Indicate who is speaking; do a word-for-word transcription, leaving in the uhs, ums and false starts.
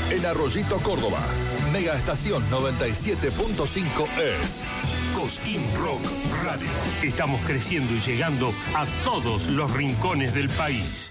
Speaker 1: En Arroyito, Córdoba. Mega Estación noventa y siete punto cinco es Cosquín Rock Radio.
Speaker 2: Estamos creciendo y llegando a todos los rincones del país.